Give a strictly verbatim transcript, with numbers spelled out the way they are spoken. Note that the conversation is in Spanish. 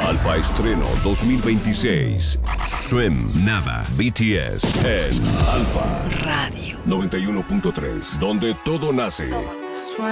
Alfa Estreno dos mil veintiséis. Swim, Nava, B T S en Alfa Radio noventa y uno punto tres, donde todo nace.